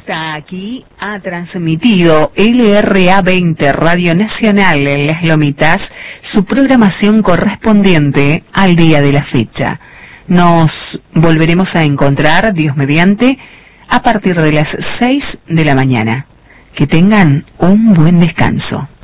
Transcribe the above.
Hasta aquí ha transmitido LRA20 Radio Nacional en Las Lomitas su programación correspondiente al día de la fecha. Nos volveremos a encontrar, Dios mediante, a partir de las 6 de la mañana. Que tengan un buen descanso.